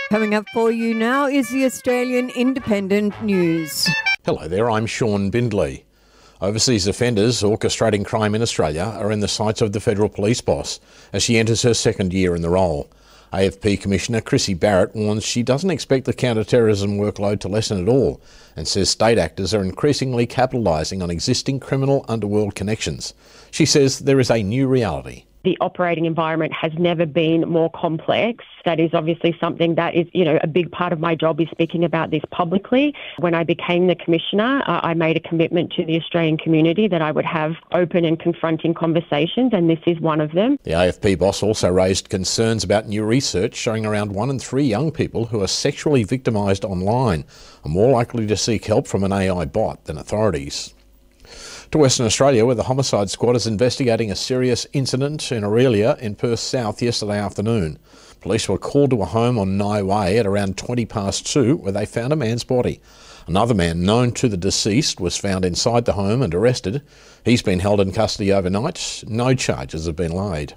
Coming up for you now is the Australian Independent News. Hello there, I'm Sean Bindley. Overseas offenders orchestrating crime in Australia are in the sights of the federal police boss as she enters her second year in the role. AFP Commissioner Chrissy Barrett warns she doesn't expect the counter-terrorism workload to lessen at all and says state actors are increasingly capitalising on existing criminal underworld connections. She says there is a new reality. The operating environment has never been more complex. That is obviously something that is, a big part of my job is speaking about this publicly. When I became the Commissioner, I made a commitment to the Australian community that I would have open and confronting conversations, and this is one of them. The AFP boss also raised concerns about new research showing around 1 in 3 young people who are sexually victimised online are more likely to seek help from an AI bot than authorities. To Western Australia, where the homicide squad is investigating a serious incident in Aurelia in Perth South yesterday afternoon. Police were called to a home on Nye Way at around 2:20 where they found a man's body. Another man known to the deceased was found inside the home and arrested. He's been held in custody overnight. No charges have been laid.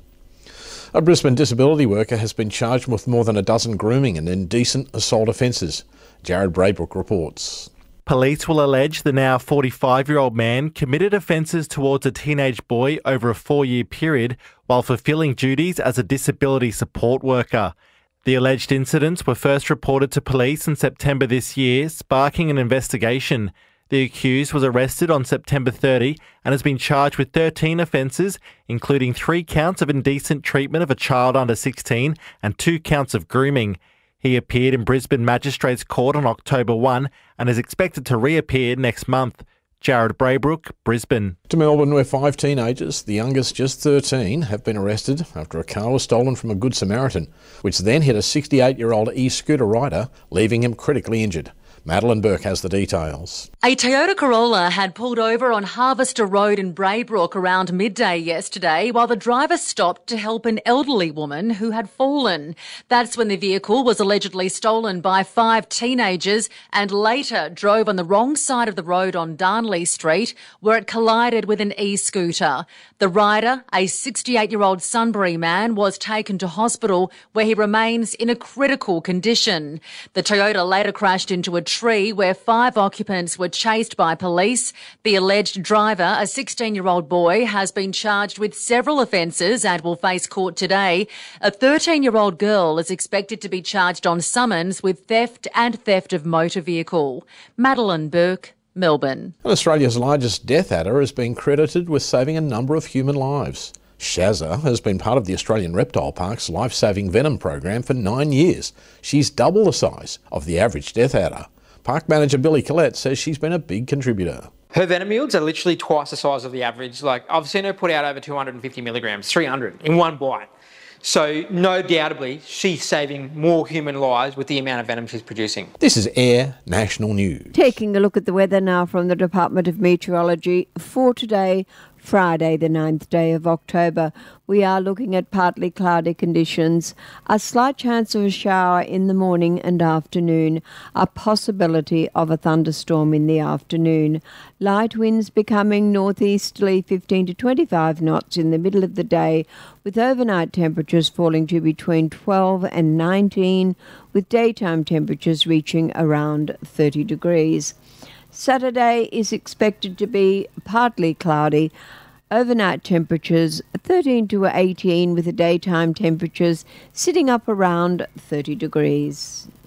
A Brisbane disability worker has been charged with more than a dozen grooming and indecent assault offences. Jared Braybrook reports. Police will allege the now 45-year-old man committed offences towards a teenage boy over a 4-year period while fulfilling duties as a disability support worker. The alleged incidents were first reported to police in September this year, sparking an investigation. The accused was arrested on September 30 and has been charged with 13 offences, including 3 counts of indecent treatment of a child under 16 and 2 counts of grooming. He appeared in Brisbane Magistrates Court on October 1 and is expected to reappear next month. Jared Braybrook, Brisbane. To Melbourne, where 5 teenagers, the youngest just 13, have been arrested after a car was stolen from a Good Samaritan, which then hit a 68-year-old e-scooter rider, leaving him critically injured. Madeline Burke has the details. A Toyota Corolla had pulled over on Harvester Road in Braybrook around midday yesterday while the driver stopped to help an elderly woman who had fallen. That's when the vehicle was allegedly stolen by 5 teenagers and later drove on the wrong side of the road on Darnley Street where it collided with an e-scooter. The rider, a 68-year-old Sunbury man, was taken to hospital where he remains in a critical condition. The Toyota later crashed into a tree where 5 occupants were chased by police. The alleged driver, a 16-year-old boy, has been charged with several offences and will face court today. A 13-year-old girl is expected to be charged on summons with theft and theft of motor vehicle. Madeline Burke, Melbourne. And Australia's largest death adder has been credited with saving a number of human lives. Shazza has been part of the Australian Reptile Park's life-saving venom program for 9 years. She's double the size of the average death adder. Park manager Billy Collette says she's been a big contributor. Her venom yields are literally twice the size of the average. I've seen her put out over 250 milligrams, 300 in one bite. So, no doubtably, she's saving more human lives with the amount of venom she's producing. This is Air National News. Taking a look at the weather now from the Department of Meteorology for today, Friday, the 9th day of October. We are looking at partly cloudy conditions, a slight chance of a shower in the morning and afternoon, a possibility of a thunderstorm in the afternoon. Light winds becoming northeasterly 15 to 25 knots in the middle of the day, with overnight temperatures falling to between 12 and 19, with daytime temperatures reaching around 30 degrees. Saturday is expected to be partly cloudy. Overnight temperatures 13 to 18 with the daytime temperatures sitting up around 30 degrees.